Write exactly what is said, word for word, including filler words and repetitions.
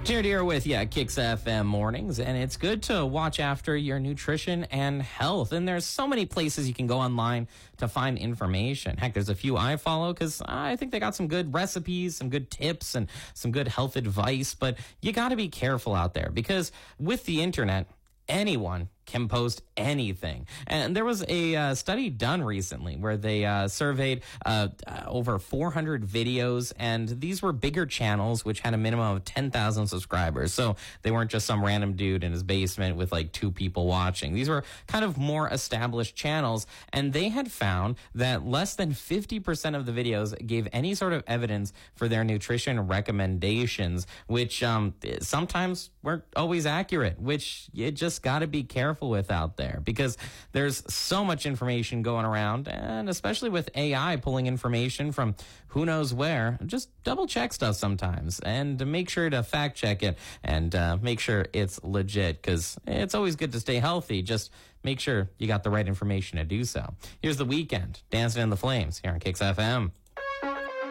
Jared here with you, Kicks F M Mornings, and it's good to watch after your nutrition and health. And there's so many places you can go online to find information. Heck, there's a few I follow because I think they got some good recipes, some good tips, and some good health advice. But you got to be careful out there because with the internet, anyone can post anything. And there was a uh, study done recently where they uh, surveyed uh, uh, over four hundred videos, and these were bigger channels which had a minimum of ten thousand subscribers. So they weren't just some random dude in his basement with like two people watching. These were kind of more established channels, and they had found that less than fifty percent of the videos gave any sort of evidence for their nutrition recommendations, which um, sometimes weren't always accurate, which you just got to be careful with out there because there's so much information going around, and especially with A I pulling information from who knows where, just double check stuff sometimes and make sure to fact check it and uh, make sure it's legit because it's always good to stay healthy. Just make sure you got the right information to do so. Here's The Weeknd, Dancing in the Flames here on Kicks F M.